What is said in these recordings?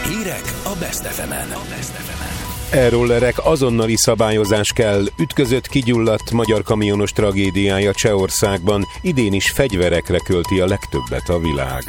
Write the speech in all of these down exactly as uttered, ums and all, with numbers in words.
Hírek a Best ef emen. E-rollerek, azonnali szabályozás kell. Ütközött, kigyulladt magyar kamionos tragédiája Csehországban. Idén is fegyverekre költi a legtöbbet a világ.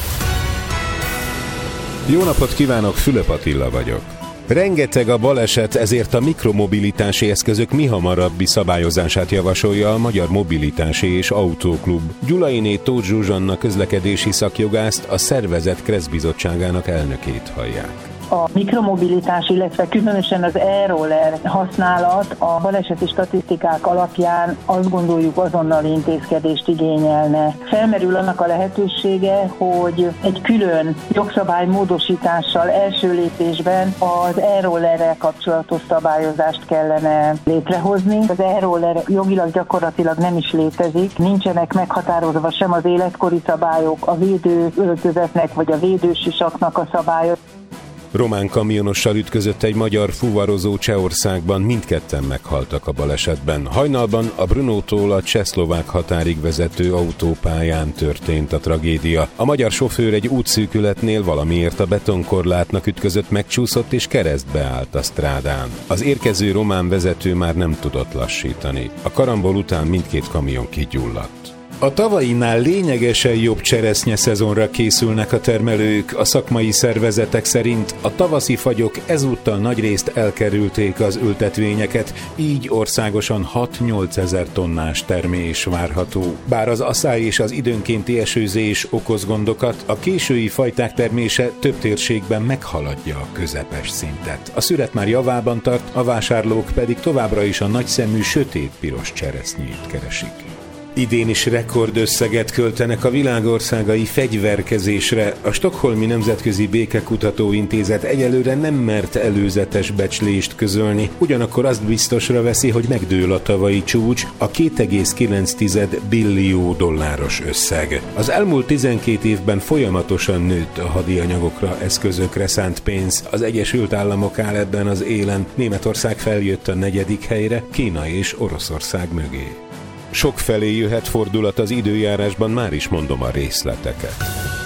Jó napot kívánok, Fülöp Attila vagyok. Rengeteg a baleset, ezért a mikromobilitási eszközök mihamarabbi szabályozását javasolja a Magyar Mobilitási és Autóklub. Gyulainé Tóth Zsuzsanna közlekedési szakjogászt, a szervezet Kresszbizottságának elnökét hallják. A mikromobilitás, illetve különösen az e-roller használat a baleseti statisztikák alapján azt gondoljuk azonnali intézkedést igényelne. Felmerül annak a lehetősége, hogy egy külön jogszabálymódosítással első lépésben az e-rollerrel kapcsolatos szabályozást kellene létrehozni. Az e-roller jogilag gyakorlatilag nem is létezik, nincsenek meghatározva sem az életkori szabályok, a védőöltözetnek vagy a védősisaknak a szabályok. Román kamionossal ütközött egy magyar fuvarozó Csehországban, mindketten meghaltak a balesetben. Hajnalban a Brnótól a cseh-szlovák határig vezető autópályán történt a tragédia. A magyar sofőr egy útszűkületnél valamiért a betonkorlátnak ütközött, megcsúszott és keresztbe állt a strádán. Az érkező román vezető már nem tudott lassítani. A karambol után mindkét kamion kigyulladt. A tavainál lényegesen jobb cseresznye szezonra készülnek a termelők. A szakmai szervezetek szerint a tavaszi fagyok ezúttal nagyrészt elkerülték az ültetvényeket, így országosan hat-nyolc ezer tonnás termés várható. Bár az aszály és az időnkénti esőzés okoz gondokat, a késői fajták termése több térségben meghaladja a közepes szintet. A szület már javában tart, a vásárlók pedig továbbra is a nagyszemű sötétpiros cseresznyét keresik. Idén is rekordösszeget költenek a világországai fegyverkezésre. A Stockholmi Nemzetközi Békekutató Intézet egyelőre nem mert előzetes becslést közölni, ugyanakkor azt biztosra veszi, hogy megdől a tavalyi csúcs, a két egész kilenc billió dolláros összeg. Az elmúlt tizenkét évben folyamatosan nőtt a hadianyagokra, eszközökre szánt pénz. Az Egyesült Államok áll ebben az élen, Németország feljött a negyedik helyre, Kína és Oroszország mögé. Sokfelé jöhet fordulat az időjárásban, már is mondom a részleteket.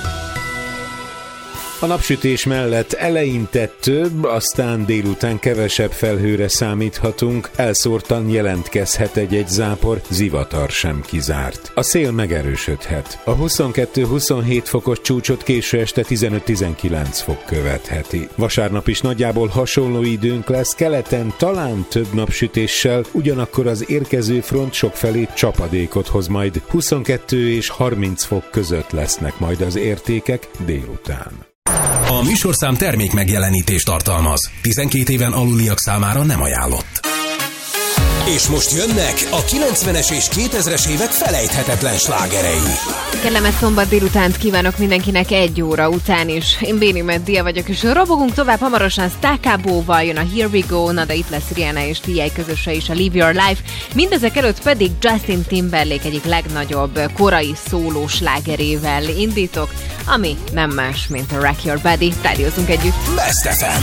A napsütés mellett eleinte több, aztán délután kevesebb felhőre számíthatunk, elszórtan jelentkezhet egy-egy zápor, zivatar sem kizárt. A szél megerősödhet. A huszonkettő-huszonhét fokos csúcsot késő este tizenöt-tizenkilenc fok követheti. Vasárnap is nagyjából hasonló időnk lesz, keleten talán több napsütéssel, ugyanakkor az érkező front sokfelé csapadékot hoz majd. huszonkettő és harminc fok között lesznek majd az értékek délután. A műsorszám termék megjelenítést tartalmaz. tizenkét éven aluliak számára nem ajánlott. És most jönnek a kilencvenes és kétezres évek felejthetetlen slágerei. Kellemes szombat délutánt kívánok mindenkinek egy óra után is. Én Béni Meddia vagyok, és robogunk tovább hamarosan Stákábóval, jön a Here We Go, na de itt lesz Rihanna és T I közöse is a Live Your Life. Mindezek előtt pedig Justin Timberlake egyik legnagyobb korai szóló slágerével indítok, ami nem más, mint a Rock Your Body. Rádiózunk együtt. Best ef em.